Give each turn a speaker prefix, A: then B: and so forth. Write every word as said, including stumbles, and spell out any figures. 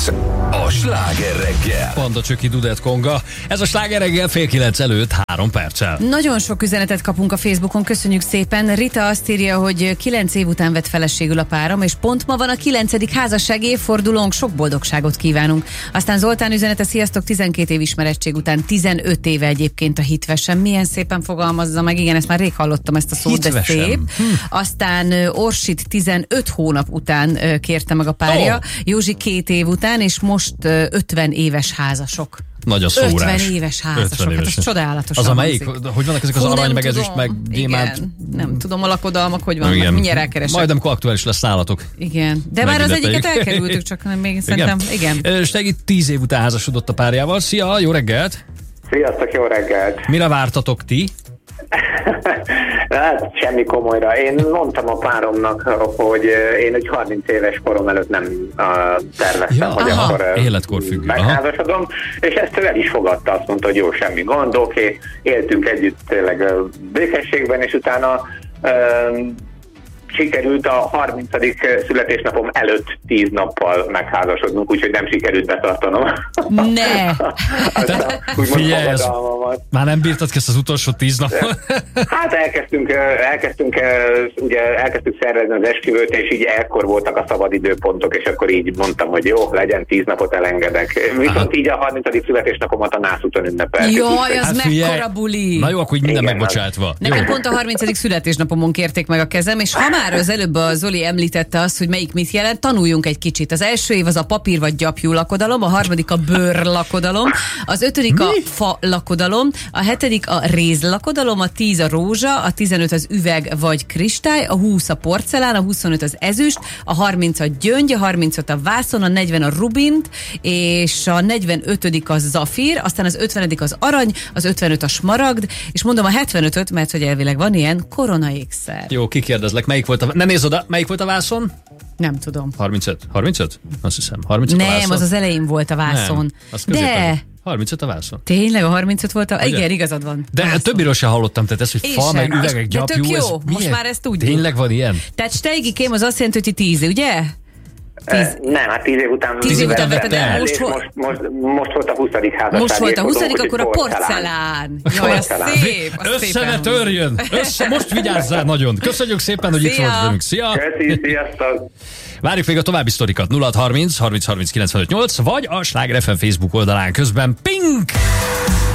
A: Ez a Sláger reggel.
B: Panda Csöki Dudett Konga. Ez a Sláger reggel fél kilenc előtt három perccel.
C: Nagyon sok üzenetet kapunk a Facebookon, köszönjük szépen. Rita azt írja, hogy kilenc év után vett feleségül a párom, és pont ma van a kilencedik házassági évfordulónk, sok boldogságot kívánunk. Aztán Zoltán üzenete, sziasztok, tizenkét év ismerettség után, tizenöt éve egyébként a hitvesem. Milyen szépen fogalmazza meg, igen, ezt már rég hallottam ezt a szót, de szép. Hm. Aztán Orsit tizenöt hónap után kérte meg a párja, oh. Józsi két év után, és most ötven éves házasok.
B: Nagy a szórás.
C: ötven éves házasok, ötven éves. Hát ez csodálatos.
B: Az a melyik? Hogy vannak ezek az
C: Hú,
B: arany, meg ezüst, meg gyémánt?
C: Igen, nem tudom, a lakodalmak hogy vannak, mindjárt elkeresek.
B: Majd amikor aktuális lesz nálatok.
C: Igen, de már az egyiket elkerültük, csak még szerintem, igen.
B: igen. Stegi tíz év után házasodott a párjával. Szia, jó reggelt!
D: Sziasztok, jó reggelt!
B: Mire vártatok ti?
D: Hát semmi komolyra. Én mondtam a páromnak, hogy én egy harminc éves korom előtt nem uh, terveztem, ja, hogy
B: aha,
D: akkor
B: életkor függő,
D: megházasodom, és ezt ő el is fogadta, azt mondta, hogy jó, semmi gond, oké, okay. Éltünk együtt tényleg békességben, és utána uh, sikerült a harmincadik születésnapom előtt tíz nappal megházasodnunk, úgyhogy nem sikerült betartanom.
C: Ne!
D: Te, figyelj, ez,
B: már nem bírtad ki ezt az utolsó tíz napot?
D: Hát elkezdtünk, elkezdtünk, ugye elkezdtük szervezni az esküvőt, és így ekkor voltak a szabadidőpontok, és akkor így mondtam, hogy jó, legyen tíz napot elengedek. Viszont aha. Így a harmincadik születésnapomat a nászúton ünnepeltük.
C: Jaj, az
B: hát
C: mekkora buli!
B: Na jó, akkor így minden megbocsátva.
C: Nekem pont a harmincadik születésnapomon kérték meg a kezem, és ha már az előbb a Zoli említette azt, hogy melyik mit jelent, tanuljunk egy kicsit. Az első év az a papír vagy gyapjú lakodalom, a harmadik a bőr lakodalom, az ötödik mi? A fa lakodalom, a hetedik a réz lakodalom, a tíz a rózsa, a tizenöt az üveg vagy kristály, a húsz a porcelán, a huszonöt az ezüst, a harminc a gyöngy, a harmincöt a vászon, a negyven a rubint, és a negyvenötödik a zafír, aztán az ötvenedik az arany, az ötvenöt a smaragd, és mondom a hetvenötöt, mert hogy elvileg van ilyen, koronaékszer.
B: Jó, kikérdezlek, melyik volt a... Ne nézz oda, melyik volt a vászon?
C: Nem tudom.
B: harmincöt? harmincöt? Azt hiszem. harmincöt
C: nem,
B: a vászon?
C: az az elején volt a vászon.
B: Nem, az
C: de...
B: harmincöt a vászon.
C: Tényleg a harmincöt volt a... Ugye? Igen, igazad van.
B: De vászon. Többiről sem hallottam, tehát ez, hogy
C: én
B: fa,
C: sem.
B: meg üvegek, gyapjú.
C: De tök jó,
B: ez
C: most
B: milyen?
C: már ezt tudjuk.
B: Tényleg van ilyen?
C: Tehát Steigikém az azt jelenti, hogy ti tíz, ugye?
D: Tíz... Nem, hát tíz év után...
C: Tíz év után vetted el.
D: Most, most, most, most volt a huszadik házasság.
C: Most volt a huszadik, akkor a porcelán. Jaj, az szép.
B: Össze ne törjön! Össze, most vigyázzál nagyon. Köszönjük szépen, hogy itt volt velünk. Szia!
D: Köszi, sziasztok!
B: Várjuk még a további sztorikat. nulla hat harminc harminc harminc kilencvenöt nyolc vagy a Sláger ef em Facebook oldalán közben. Pink!